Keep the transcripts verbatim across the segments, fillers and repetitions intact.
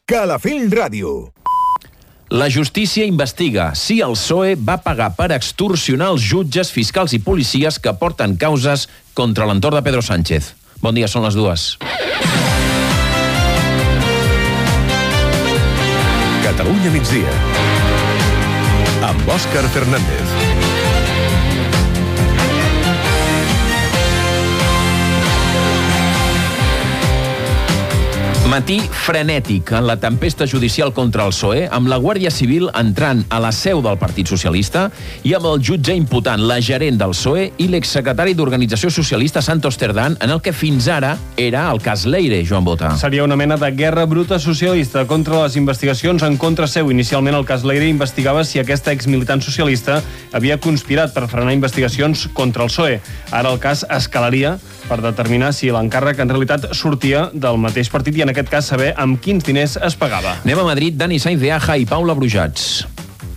Calafell Ràdio. La justícia investiga si el P S O E va pagar per extorsionar els jutges, fiscals i policies que porten causes contra l'entorn de Pedro Sánchez. Bon dia, són les dues. Catalunya migdia. Amb Òscar Fernández. Matí frenètic en la tempesta judicial contra el P S O E, amb la Guàrdia Civil entrant a la seu del Partit Socialista i amb el jutge imputant la gerent del P S O E i l'exsecretari d'Organització Socialista Santos Cerdán en el que fins ara era el cas Leire, Joan Bota. Seria una mena de guerra bruta socialista contra les investigacions en contra seu. Inicialment el cas Leire investigava si aquesta exmilitant socialista havia conspirat per frenar investigacions contra el P S O E. Ara el cas escalaria per determinar si l'encàrrec en realitat sortia del mateix partit i en aquest cas saber amb quins diners es pagava. Anem a Madrid, Dani Sainz de Aja i Paula Brujats.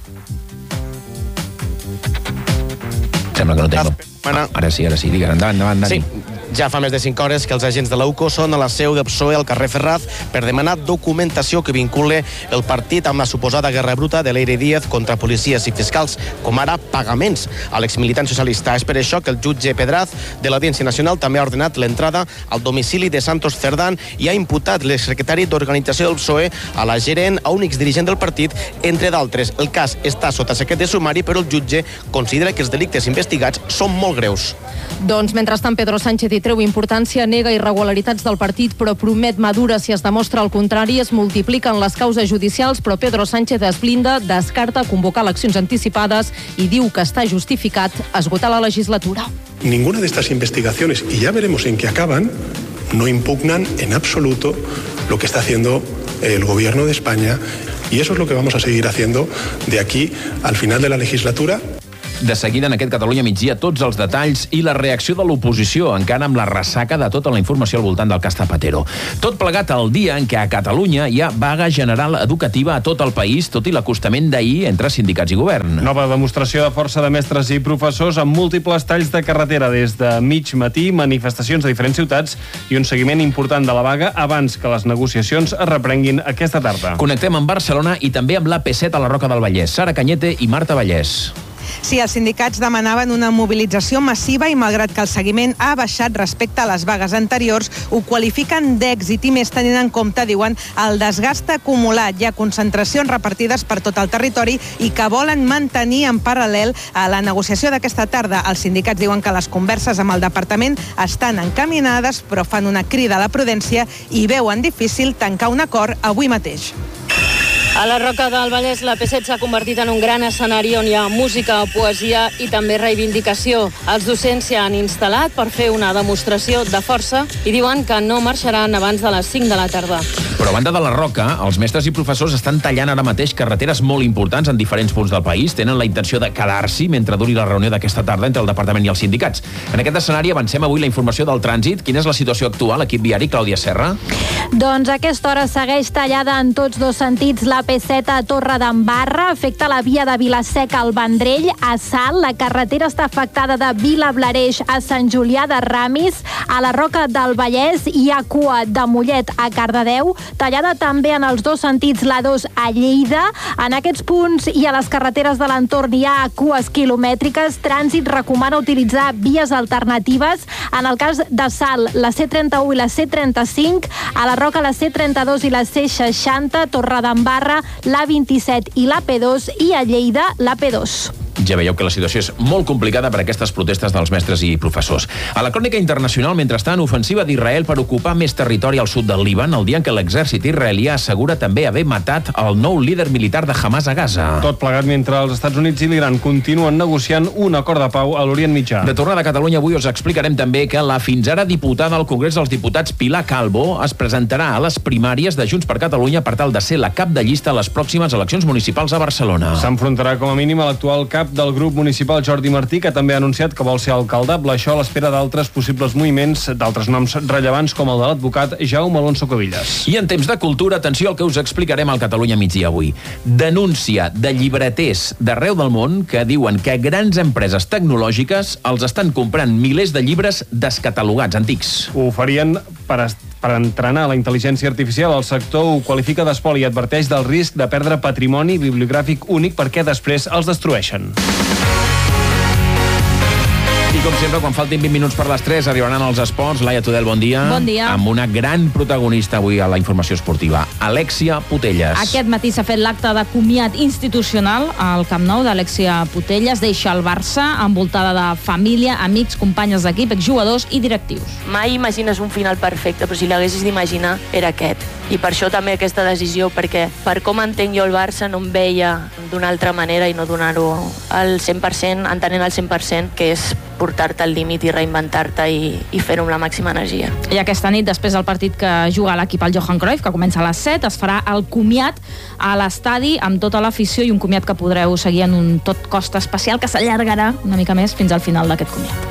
Sembla que no tengo... Ah, ara sí, ara sí, digues, endavant, endavant, Dani. Sí. Ja fa més de cinc hores que els agents de l'U C O són a la seu del P S O E al carrer Ferraz per demanar documentació que vincule el partit amb la suposada guerra bruta de Leire Díaz contra policies i fiscals, com ara pagaments a l'exmilitant socialista. És per això que el jutge Pedraz de l'Audiència Nacional també ha ordenat l'entrada al domicili de Santos Cerdán i ha imputat l'exsecretari d'Organització del P S O E a la gerent, a un exdirigent del partit, entre d'altres. El cas està sota secret de sumari, però el jutge considera que els delictes investigats són molt greus. Doncs, mentrestant, Pedro Sánchez hi treu importància, nega irregularitats del partit, però promet madura si es demostra el contrari. Es multipliquen les causes judicials, però Pedro Sánchez es blinda, descarta convocar eleccions anticipades i diu que està justificat esgotar la legislatura. Ninguna de estas investigaciones, y ya veremos en qué acaban, no impugnan en absoluto lo que está haciendo el gobierno de España, y eso es lo que vamos a seguir haciendo de aquí al final de la legislatura. De seguida, en aquest Catalunya migdia, tots els detalls i la reacció de l'oposició, encara amb la ressaca de tota la informació al voltant del cas Zapatero. Tot plegat al dia en què a Catalunya hi ha vaga general educativa a tot el país, tot i l'acostament d'ahir entre sindicats i govern. Nova demostració de força de mestres i professors amb múltiples talls de carretera des de mig matí, manifestacions a diferents ciutats i un seguiment important de la vaga abans que les negociacions es reprenguin aquesta tarda. Connectem amb Barcelona i també amb l'A P set a la Roca del Vallès. Sara Cañete i Marta Vallès. Sí, els sindicats demanaven una mobilització massiva i, malgrat que el seguiment ha baixat respecte a les vagues anteriors, ho qualifiquen d'èxit i més tenint en compte, diuen, el desgast acumulat. Hi ha concentracions repartides per tot el territori i que volen mantenir en paral·lel a la negociació d'aquesta tarda. Els sindicats diuen que les converses amb el departament estan encaminades, però fan una crida a la prudència i veuen difícil tancar un acord avui mateix. A la Roca del Vallès, l'A P set s'ha convertit en un gran escenari on hi ha música, poesia i també reivindicació. Els docents s'hi han instal·lat per fer una demostració de força i diuen que no marxaran abans de les cinc de la tarda. Però a banda de la Roca, els mestres i professors estan tallant ara mateix carreteres molt importants en diferents punts del país. Tenen la intenció de quedar-s'hi mentre duri la reunió d'aquesta tarda entre el departament i els sindicats. En aquest escenari avancem avui la informació del trànsit. Quina és la situació actual? Equip viari, Clàudia Serra. Doncs a aquesta hora segueix tallada en tots dos sentits la P set a Torredembarra, afecta la via de Vila-seca al Vendrell, a Salt, la carretera està afectada de Vilablareix a Sant Julià de Ramis, a la Roca del Vallès hi ha cua de Mollet a Cardedeu, tallada també en els dos sentits la dos a Lleida. En aquests punts i a les carreteres de l'entorn hi ha cues quilomètriques. Trànsit recomana utilitzar vies alternatives. En el cas de Salt, la C trenta-u i la C trenta-cinc, a la Roca la C trenta-dos i la C seixanta, Torredembarra l'A vint-i-set i l'A P dos i a Lleida l'A P dos. Ja veieu que la situació és molt complicada per aquestes protestes dels mestres i professors. A la crònica internacional, mentrestant, ofensiva d'Israel per ocupar més territori al sud del Líban, el dia en què l'exèrcit israelià assegura també haver matat el nou líder militar de Hamas a Gaza. Tot plegat mentre els Estats Units i l'Iran continuen negociant un acord de pau a l'Orient Mitjà. De tornada a Catalunya, avui us explicarem també que la fins ara diputada al Congrés dels Diputats Pilar Calvo es presentarà a les primàries de Junts per Catalunya per tal de ser la cap de llista a les pròximes eleccions municipals a Barcelona. S'enfrontarà com a mínim a l'actual cap del grup municipal Jordi Martí, que també ha anunciat que vol ser alcaldable, això a l'espera d'altres possibles moviments d'altres noms rellevants com el de l'advocat Jaume Alonso Cuevillas. I en temps de cultura, atenció al que us explicarem al Catalunya migdia avui. Denúncia de llibreters d'arreu del món que diuen que grans empreses tecnològiques els estan comprant milers de llibres descatalogats, antics. Ho farien per per entrenar la intel·ligència artificial. El sector ho qualifica d'espoli i adverteix del risc de perdre patrimoni bibliogràfic únic perquè després els destrueixen. I com sempre, quan faltin vint minuts per les tres, arribaran els esports. Laia Tudel, bon dia. Bon dia. Amb una gran protagonista avui a la informació esportiva, Alexia Putellas. Aquest matí s'ha fet l'acte de comiat institucional al Camp Nou d'Alexia Putellas. Deixa el Barça envoltada de família, amics, companyes d'equip, exjugadors i directius. Mai imagines un final perfecte, però si l'haguessis d'imaginar era aquest. I per això també aquesta decisió, perquè per com entenc jo el Barça no em veia d'una altra manera i no donar-ho al cent per cent, entenent al cent per cent, que és portar-te al límit i reinventar-te i, i fer-ho amb la màxima energia. I aquesta nit, després del partit que juga l'equip al Johan Cruyff, que comença a les set, es farà el comiat a l'estadi amb tota l'afició i un comiat que podreu seguir en un tot costa especial que s'allargarà una mica més fins al final d'aquest comiat.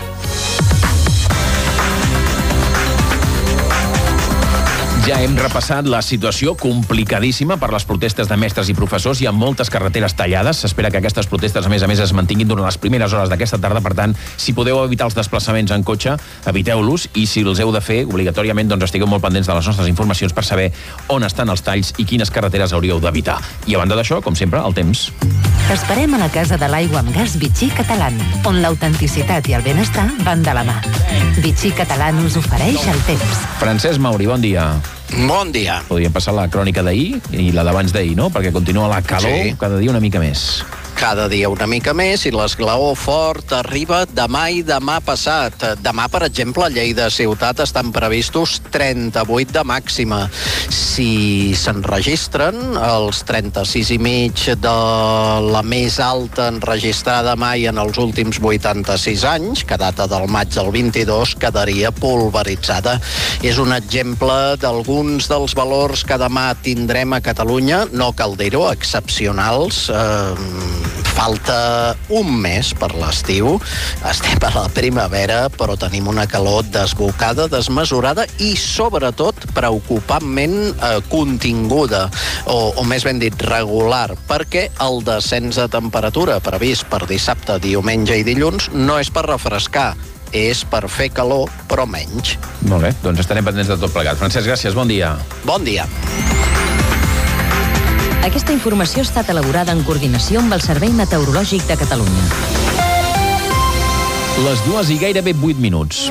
Ja hem repassat la situació complicadíssima per les protestes de mestres i professors. Hi ha moltes carreteres tallades. S'espera que aquestes protestes, a més a més, es mantinguin durant les primeres hores d'aquesta tarda. Per tant, si podeu evitar els desplaçaments en cotxe, eviteu-los, i si els heu de fer, obligatòriament, doncs estigueu molt pendents de les nostres informacions per saber on estan els talls i quines carreteres hauríeu d'evitar. I a banda d'això, com sempre, el temps. T'esperem a la Casa de l'Aigua amb Gas Vichy Catalán, on l'autenticitat i el benestar van de la mà. Vichy Catalán us ofereix el temps. Francesc Mauri, bon dia. Bon dia. Podríem passar la crònica d'ahir i la d'abans d'ahir, no? Perquè continua la calor, sí, cada dia una mica més. Cada dia una mica més, i l'esglaó fort arriba demà i demà passat. Demà, per exemple, a Lleida ciutat estan previstos trenta-vuit de màxima. Si s'enregistren els trenta-sis i mig de la més alta enregistrada mai en els últims vuitanta-sis anys, que data del maig del vint-i-dos, quedaria pulveritzada. És un exemple d'alguns dels valors que demà tindrem a Catalunya, no cal dir-ho, excepcionals. Eh, Falta un mes per l'estiu, estem a la primavera, però tenim una calor desbocada, desmesurada i, sobretot, preocupantment eh, continguda, o, o més ben dit, regular, perquè el descens de temperatura previst per dissabte, diumenge i dilluns no és per refrescar, és per fer calor, però menys. Molt bé, doncs estarem pendents de tot plegat. Francesc, gràcies, bon dia. Bon dia. Aquesta informació ha estat elaborada en coordinació amb el Servei Meteorològic de Catalunya. Les dues i gairebé vuit minuts.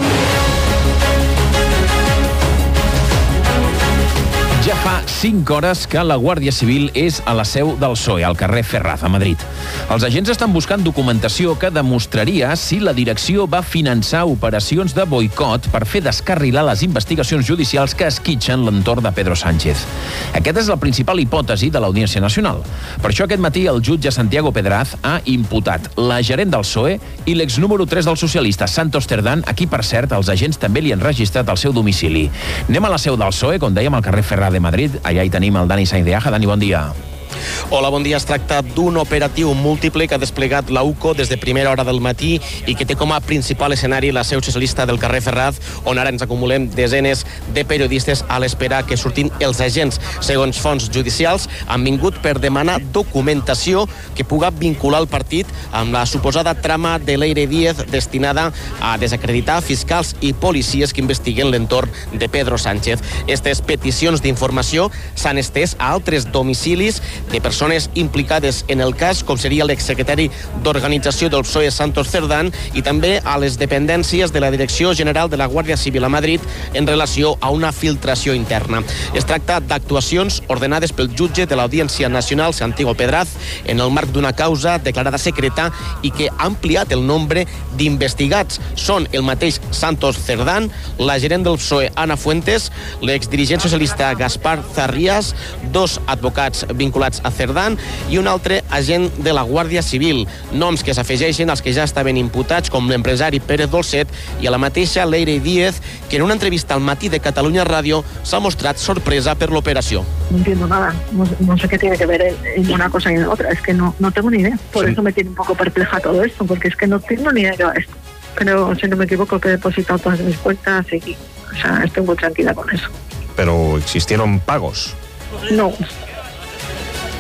Ja fa cinc hores que la Guàrdia Civil és a la seu del P S O E, al carrer Ferraz, a Madrid. Els agents estan buscant documentació que demostraria si la direcció va finançar operacions de boicot per fer descarrilar les investigacions judicials que esquitxen l'entorn de Pedro Sánchez. Aquesta és la principal hipòtesi de l'Audiència Nacional. Per això aquest matí el jutge Santiago Pedraz ha imputat la gerent del P S O E i l'ex número tres del socialista, Santos Cerdán, a qui, per cert, els agents també li han registrat el seu domicili. Anem a la seu del P S O E, com dèiem, al carrer Ferraz de Madrid. Allà hi tenim el Dani Sainz de Aja. Dani, bon dia. Hola, bon dia. Es tracta d'un operatiu múltiple que ha desplegat la U C O des de primera hora del matí i que té com a principal escenari la seu socialista del carrer Ferraz, on ara ens acumulem desenes de periodistes a l'espera que surtin els agents. Segons fonts judicials, han vingut per demanar documentació que puga vincular el partit amb la suposada trama de Leire Díez destinada a desacreditar fiscals i policies que investiguen l'entorn de Pedro Sánchez. Aquestes peticions d'informació s'han estès a altres domicilis de persones implicades en el cas, com seria l'exsecretari d'Organització del P S O E, Santos Cerdán, i també a les dependències de la Direcció General de la Guàrdia Civil a Madrid en relació a una filtració interna. Es tracta d'actuacions ordenades pel jutge de l'Audiència Nacional, Santiago Pedraz, en el marc d'una causa declarada secreta i que ha ampliat el nombre d'investigats. Són el mateix Santos Cerdán, la gerent del P S O E, Ana Fuentes, l'exdirigent socialista Gaspar Zarrías, dos advocats vinculats a Cerdán i un altre agent de la Guàrdia Civil. Noms que s'afegeixen als que ja estaven imputats, com l'empresari Pérez Dolcet i a la mateixa Leire Díez, que en una entrevista al Matí de Catalunya Ràdio s'ha mostrat sorpresa per l'operació. No entiendo nada, no, no sé qué tiene que ver en una cosa y en otra, es que no, no tengo ni idea. Por sí. Eso me tiene un poco perpleja todo esto, porque es que no tengo ni idea de qué va esto. Creo, si no me equivoco, que he depositado todas mis cuentas y, o sea, estoy muy tranquila con eso. ¿Pero existieron pagos? No.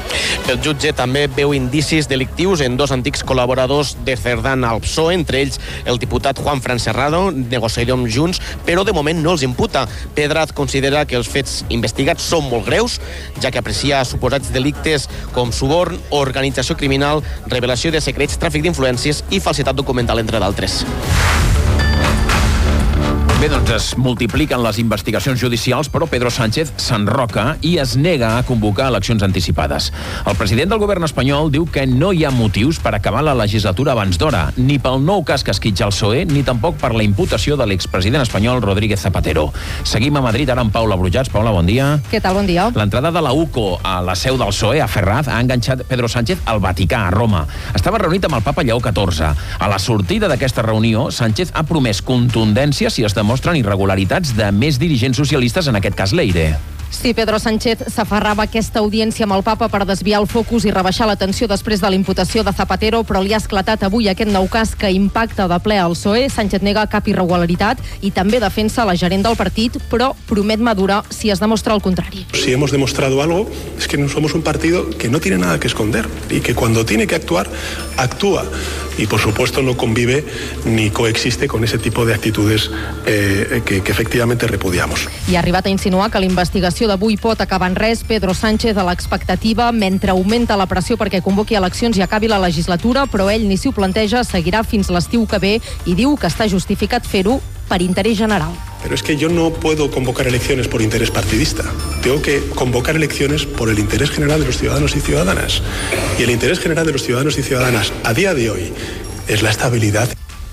El jutge també veu indicis delictius en dos antics col·laboradors de Cerdán al P S O E, entre ells el diputat Juan Fran Serrano, negociador amb Junts, però de moment no els imputa. Pedraz considera que els fets investigats són molt greus, ja que aprecia suposats delictes com suborn, organització criminal, revelació de secrets, tràfic d'influències i falsitat documental, entre d'altres. Bé, doncs es multipliquen les investigacions judicials, però Pedro Sánchez s'enroca i es nega a convocar eleccions anticipades. El president del govern espanyol diu que no hi ha motius per acabar la legislatura abans d'hora, ni pel nou cas que esquitja el P S O E, ni tampoc per la imputació de l'expresident espanyol Rodríguez Zapatero. Seguim a Madrid, ara amb Paula Brujats. Paula, bon dia. Què tal, bon dia. L'entrada de la U C O a la seu del P S O E, a Ferraz, ha enganxat Pedro Sánchez al Vaticà, a Roma. Estava reunit amb el papa Lleó catorze. A la sortida d'aquesta reunió, Sánchez ha promès contundència si es demostren irregularitats de més dirigents socialistes, en aquest cas Leire. Sí, Pedro Sánchez s'aferrava a aquesta audiència amb el papa per desviar el focus i rebaixar la tensió després de la imputació de Zapatero, però li ha esclatat avui aquest nou cas que impacta de ple al P S O E. Sánchez nega cap irregularitat i també defensa la gerent del partit, però promet madurar si es demostra el contrari. Si hemos demostrado algo, es que no somos un partido que no tiene nada que esconder y que cuando tiene que actuar, actúa. Y por supuesto no convive ni coexiste con ese tipo de actitudes eh, que, que efectivamente repudiamos. I ha arribat a insinuar que la investigació d'avui pot acabar en res. Pedro Sánchez a l'expectativa, mentre augmenta la pressió perquè convoqui eleccions i acabi la legislatura, però ell ni si ho planteja, seguirà fins l'estiu que ve i diu que està justificat fer-ho per interès general. Pero es que yo no puedo convocar elecciones por interés partidista. Tengo que convocar elecciones por el interés general de los ciudadanos y ciudadanas. Y el interés general de los ciudadanos y ciudadanas a día de hoy es la estabilidad.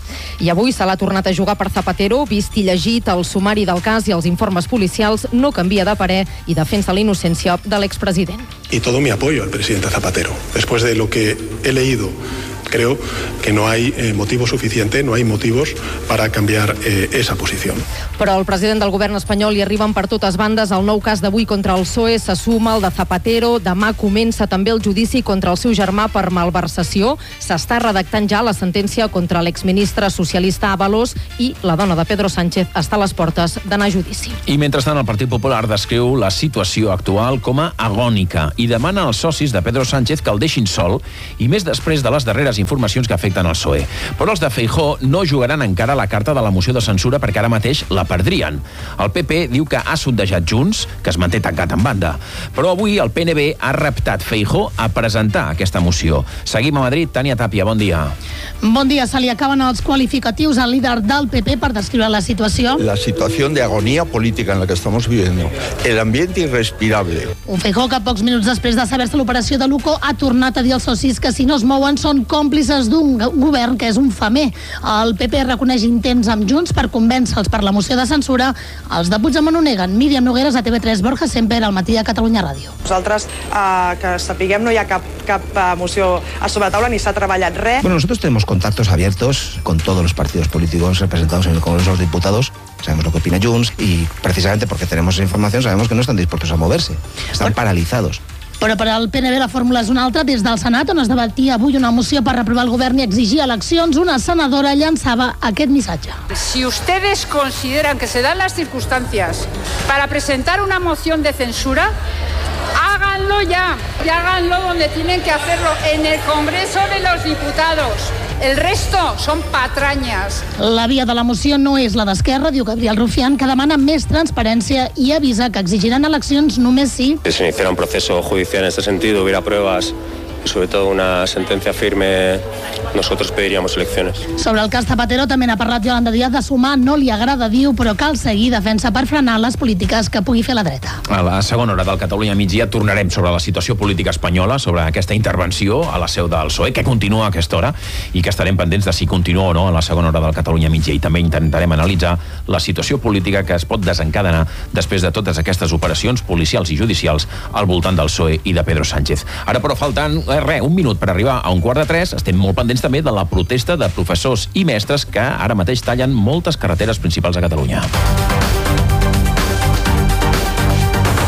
I avui se l'ha tornat a jugar per Zapatero, vist i llegit el sumari del cas i els informes policials, no canvia de parer i defensa la innocència de l'expresident. Y todo mi apoyo al presidente Zapatero. Después de lo que he leído, creo que no hay eh, motivo suficiente, no hay motivos para cambiar eh, esa posición. Però al president del govern espanyol hi arriben per totes bandes. El nou cas d'avui contra el P S O E se suma al de Zapatero. Demà comença també el judici contra el seu germà per malversació. S'està redactant ja la sentència contra l'exministre socialista Ábalos i la dona de Pedro Sánchez està a les portes d'anar a judici. I mentrestant el Partit Popular descriu la situació actual com a agònica i demana als socis de Pedro Sánchez que el deixin sol, i més després de les darreres informacions que afecten el P S O E. Però els de Feijóo no jugaran encara la carta de la moció de censura perquè ara mateix la perdrien. El P P diu que ha sondejat Junts, que es manté tancat en banda. Però avui el P N B ha reptat Feijóo a presentar aquesta moció. Seguim a Madrid. Tània Tàpia, bon dia. Bon dia. Se li acaben els qualificatius al líder del P P per descriure la situació. La situación de agonía política en la que estamos viviendo. El ambiente irrespirable. Un Feijóo que pocs minuts després de saber-se l'operació de l'U C O ha tornat a dir als socis que si no es mouen són còmplices d'un govern que és un famer. El P P reconeix intents amb Junts per convèncer-los per la moció de censura. Els de Puigdemont ho neguen. Míriam Nogueras, a T V tres, Borja Semper, al matí a Catalunya Ràdio. Nosaltres, eh, que sapiguem, no hi ha cap, cap moció a sobre taula ni s'ha treballat res. Bueno, nosotros tenemos contactos abiertos con todos los partidos políticos representados en el Congreso de los Diputados. Sabemos lo que opina Junts y precisamente porque tenemos esa información sabemos que no están dispuestos a moverse. Están bueno. paralizados. Però per al P N B la fórmula és una altra. Des del Senat, on es debatia avui una moció per reprovar el govern i exigir eleccions, una senadora llançava aquest missatge. Si ustedes consideran que se dan las circunstancias para presentar una moción de censura, háganlo ya, y háganlo donde tienen que hacerlo, en el Congreso de los Diputados. El resto son patrañas. La via de la moció no és la d'Esquerra, diu Gabriel Rufián, que demana més transparència i avisa que exigiran eleccions només si... Si se iniciara un proceso judicial en este sentido, hubiera pruebas y sobre todo una sentencia firme, nosotros pediríamos elecciones. Sobre el cas Zapatero també n'ha parlat Yolanda Díaz de sumar, no li agrada, diu, però cal seguir defensa per frenar les polítiques que pugui fer la dreta. A la segona hora del Catalunya migdia tornarem sobre la situació política espanyola, sobre aquesta intervenció a la seu del P S O E, que continua a aquesta hora i que estarem pendents de si continua o no a la segona hora del Catalunya migdia. I també intentarem analitzar la situació política que es pot desencadenar després de totes aquestes operacions policials i judicials al voltant del P S O E i de Pedro Sánchez. Ara, però, faltant res, un minut per arribar a un quart de tres, estem molt pendents també de la protesta de professors i mestres que ara mateix tallen moltes carreteres principals a Catalunya.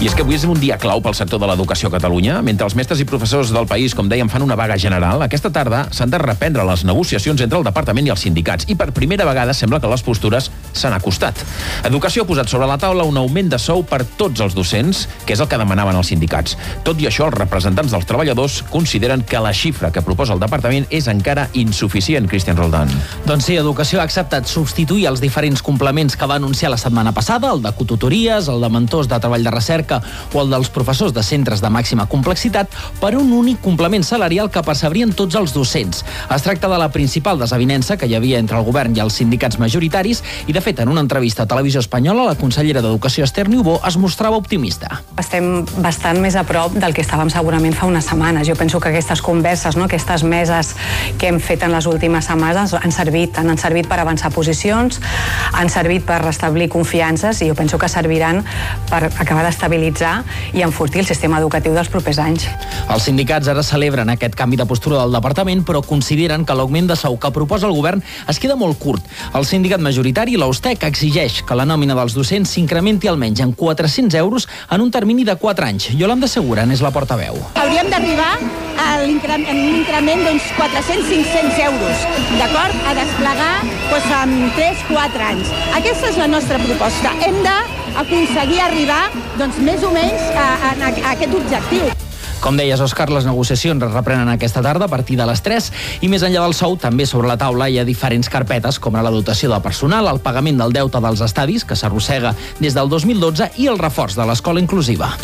I és que avui és un dia clau pel sector de l'educació a Catalunya. Mentre els mestres i professors del país, com dèiem, fan una vaga general, aquesta tarda s'han de reprendre les negociacions entre el departament i els sindicats. I per primera vegada sembla que les postures s'han acostat. Educació ha posat sobre la taula un augment de sou per tots els docents, que és el que demanaven els sindicats. Tot i això, els representants dels treballadors consideren que la xifra que proposa el departament és encara insuficient, Cristian Roldán. Doncs sí, Educació ha acceptat substituir els diferents complements que va anunciar la setmana passada, el de cotutories, el de mentors de treball de recerca o el dels professors de centres de màxima complexitat, per un únic complement salarial que percebrien tots els docents. Es tracta de la principal desavinença que hi havia entre el govern i els sindicats majoritaris i, de fet, en una entrevista a Televisió Espanyola, la consellera d'Educació, Esther Niubó, es mostrava optimista. Estem bastant més a prop del que estàvem segurament fa unes setmanes. Jo penso que aquestes converses, no, aquestes meses que hem fet en les últimes setmanes han servit, han servit per avançar posicions, han servit per restablir confiances i jo penso que serviran per acabar d'estabilitzar i enfortir el sistema educatiu dels propers anys. Els sindicats ara celebren aquest canvi de postura del departament, però consideren que l'augment de sou que proposa el govern es queda molt curt. El sindicat majoritari, l'U S T E C, exigeix que la nòmina dels docents s'incrementi almenys en quatre-cents euros en un termini de quatre anys. Yolanda Segura n'és la portaveu. Hauríem d'arribar a un increment d'uns quatre-cents a cinc-cents euros, d'acord? A desplegar doncs, en tres a quatre anys. Aquesta és la nostra proposta. Hem d'aconseguir arribar doncs, més o menys a, a, a aquest objectiu. Com deies, Òscar, les negociacions es reprenen aquesta tarda a partir de les tres i més enllà del sou, també sobre la taula hi ha diferents carpetes, com la dotació de personal, el pagament del deute dels estadis, que s'arrossega des del dos mil dotze, i el reforç de l'escola inclusiva.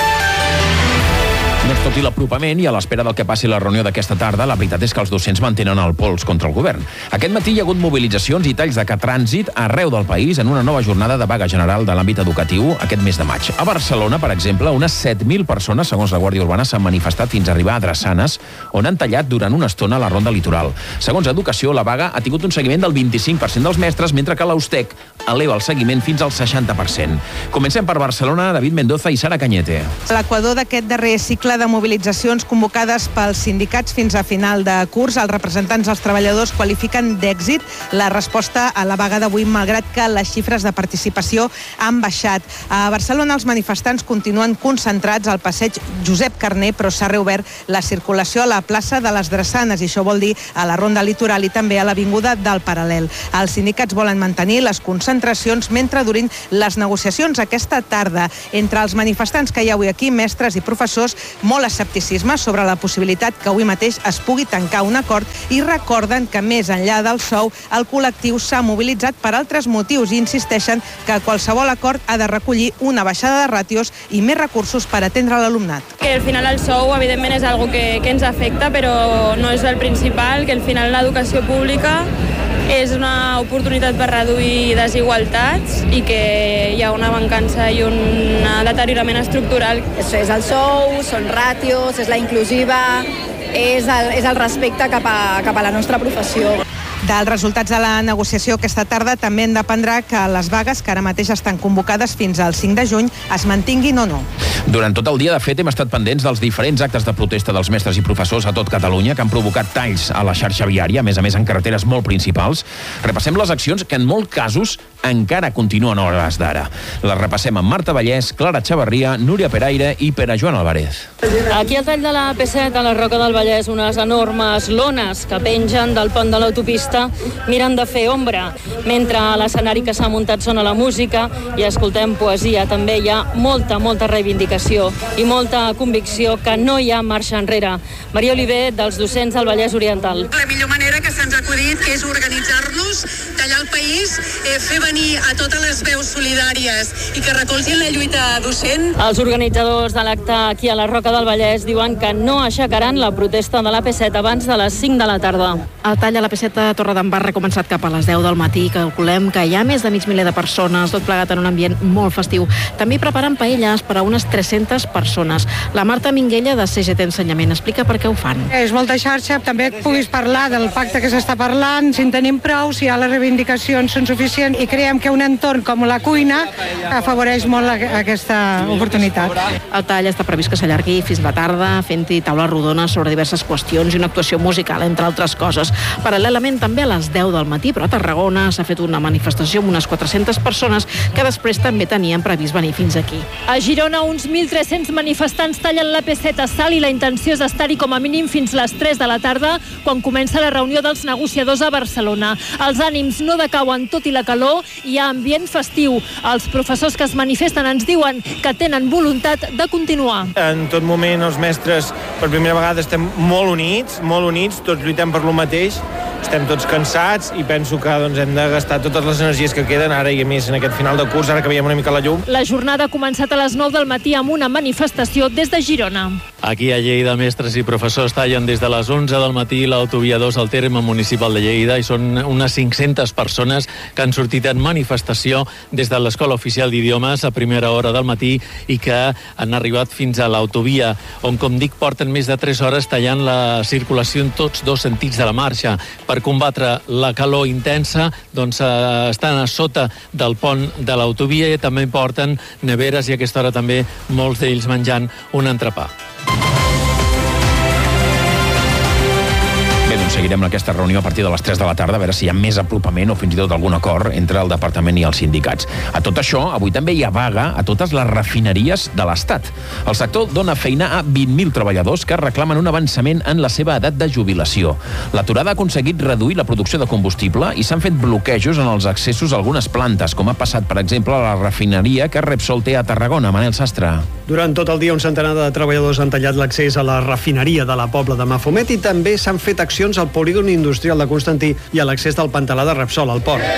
Doncs tot i l'apropament i a l'espera del que passi la reunió d'aquesta tarda, la veritat és que els docents mantenen el pols contra el govern. Aquest matí hi ha hagut mobilitzacions i talls de trànsit arreu del país en una nova jornada de vaga general de l'àmbit educatiu aquest mes de maig. A Barcelona, per exemple, unes set mil persones, segons la Guàrdia Urbana, s'han manifestat fins a arribar a Drassanes, on han tallat durant una estona la ronda litoral. Segons Educació, la vaga ha tingut un seguiment del vint-i-cinc per cent dels mestres, mentre que l'U S T E C eleva el seguiment fins al seixanta per cent. Comencem per Barcelona, David Mendoza i Sara Cañete. L'equador d'aquest darrer cicle de mobilitzacions convocades pels sindicats fins a final de curs, els representants dels treballadors qualifiquen d'èxit la resposta a la vaga d'avui, malgrat que les xifres de participació han baixat. A Barcelona els manifestants continuen concentrats al passeig Josep Carner, però s'ha reobert la circulació a la plaça de les Drassanes, i això vol dir a la ronda litoral i també a l'avinguda del Paral·lel. Els sindicats volen mantenir les concentracions mentre durin les negociacions aquesta tarda. Entre els manifestants que hi ha avui aquí, mestres i professors, molt escepticisme sobre la possibilitat que avui mateix es pugui tancar un acord i recorden que més enllà del sou el col·lectiu s'ha mobilitzat per altres motius i insisteixen que qualsevol acord ha de recollir una baixada de ràtios i més recursos per atendre l'alumnat. Que al final el sou evidentment és algo que, que ens afecta, però no és el principal, que al final l'educació pública és una oportunitat per reduir desigualtats i que hi ha una mancança i un deteriorament estructural. És el sou, són ràtios, és la inclusiva, és el, és el respecte cap a, cap a la nostra professió. Dels resultats de la negociació aquesta tarda també en dependrà que les vagues, que ara mateix estan convocades fins al cinc de juny, es mantinguin o no. Durant tot el dia, de fet, hem estat pendents dels diferents actes de protesta dels mestres i professors a tot Catalunya que han provocat talls a la xarxa viària, a més a més en carreteres molt principals. Repassem les accions que en molts casos encara continuen a hores d'ara. Les repassem amb Marta Vallès, Clara Chavarria, Núria Peraire i Pere Joan Álvarez. Aquí al tall de la P set, a la Roca del Vallès, unes enormes lones que pengen del pont de l'autopista miren de fer ombra. Mentre a l'escenari que s'ha muntat sona la música i escoltem poesia, també hi ha molta, molta reivindicació i molta convicció que no hi ha marxa enrere. Maria Oliver, dels docents del Vallès Oriental. La millor manera que se'ns ha acudit és organitzar-nos, tallar el país, eh, fer venir a totes les veus solidàries i que recolzin la lluita docent. Els organitzadors de l'acte aquí a la Roca del Vallès diuen que no aixecaran la protesta de la P set abans de les cinc de la tarda. El tall a la P set a Torredembarra ha començat cap a les deu del matí. Calculem que hi ha més de mig miler de persones, tot plegat en un ambient molt festiu. També preparen paelles per a unes tres-centes persones. La Marta Minguella, de C G T Ensenyament, explica per què ho fan. És molta xarxa, també puguis parlar del pacte que s'està parlant parlant, si en tenim prou, si ja les reivindicacions són suficients, i creiem que un entorn com la cuina afavoreix molt aquesta oportunitat. El tall està previst que s'allargui fins la tarda, fent-hi taules rodones sobre diverses qüestions i una actuació musical, entre altres coses. Paral·lelament, també a les deu del matí, però a Tarragona s'ha fet una manifestació amb unes quatre-centes persones que després també tenien previst venir fins aquí. A Girona, uns mil tres-cents manifestants tallen l'A P set a Salt i la intenció és estar-hi com a mínim fins les tres de la tarda, quan comença la reunió dels negociadors a Barcelona. Els ànims no decauen tot i la calor, hi ha ambient festiu. Els professors que es manifesten ens diuen que tenen voluntat de continuar. En tot moment els mestres per primera vegada estem molt units, molt units, tots lluitem per lo mateix, estem tots cansats i penso que doncs, hem de gastar totes les energies que queden ara i a més en aquest final de curs, ara que veiem una mica la llum. La jornada ha començat a les nou del matí amb una manifestació des de Girona. Aquí a Lleida, mestres i professors tallen des de les onze del matí l'autovia dos al terme municipal de Lleida i són unes cinc-centes persones que han sortit en manifestació des de l'Escola Oficial d'Idiomes a primera hora del matí i que han arribat fins a l'autovia, on, com dic, porten més de tres hores tallant la circulació en tots dos sentits de la marxa. Per combatre la calor intensa, doncs eh, estan a sota del pont de l'autovia i també porten neveres i a aquesta hora també molts d'ells menjant un entrepà. Bé, doncs seguirem aquesta reunió a partir de les tres de la tarda, a veure si hi ha més apropament o fins i tot algun acord entre el departament i els sindicats. A tot això, avui també hi ha vaga a totes les refineries de l'Estat. El sector dona feina a vint mil treballadors que reclamen un avançament en la seva edat de jubilació. L'aturada ha aconseguit reduir la producció de combustible i s'han fet bloquejos en els accessos a algunes plantes, com ha passat, per exemple, a la refineria que Repsol té a Tarragona. Manel Sastre. Durant tot el dia, un centenar de treballadors han tallat l'accés a la refineria de la Pobla de Mafumet i també s'han fet accions al polígon industrial de Constantí i a l'accés del Pantalà de Repsol al port.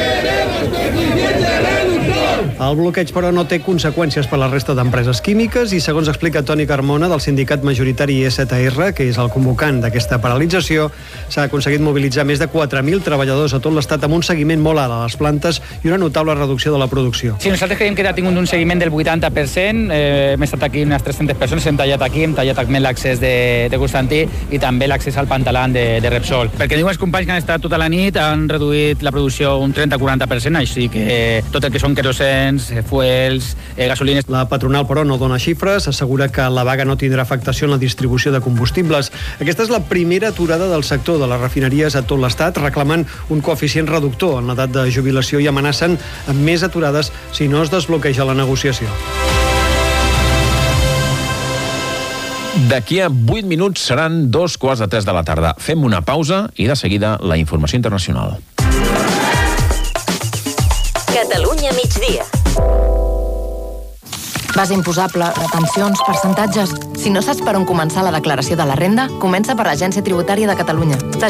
El bloqueig, però, no té conseqüències per a la resta d'empreses químiques i, segons explica Toni Carmona, del sindicat majoritari I S T R, que és el convocant d'aquesta paralització, s'ha aconseguit mobilitzar més de quatre mil treballadors a tot l'Estat amb un seguiment molt alt a les plantes i una notable reducció de la producció. Sí, nosaltres creiem que ha tingut un seguiment del vuitanta per cent. Eh, hem estat aquí unes tres-centes persones, hem tallat aquí, hem tallat també l'accés de, de Constantí i també l'accés al Pantalà de, de Repsol. Perquè diuen els companys que han estat tota la nit, han reduït la producció un trenta a quaranta per cent, així que tot el que són querosens, fuels, eh, gasolines. La patronal, però, no dona xifres, assegura que la vaga no tindrà afectació en la distribució de combustibles. Aquesta és la primera aturada del sector de les refineries a tot l'Estat, reclamant un coeficient reductor en l'edat de jubilació i amenacen amb més aturades si no es desbloqueja la negociació. D'aquí a vuit minuts seran dos quarts de tres de la tarda. Fem una pausa i de seguida la informació internacional. Catalunya migdia. Base imposable, retencions, percentatges... Si no saps per on començar la declaració de la renda, comença per l'Agència Tributària de Catalunya.